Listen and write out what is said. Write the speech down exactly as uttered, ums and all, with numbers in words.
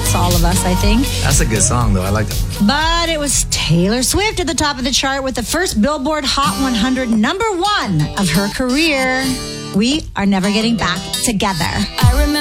That's all of us, I think. That's a good song, though. I like it. But it was Taylor Swift at the top of the chart with the first Billboard Hot one hundred number one of her career. We are never getting back together. I remember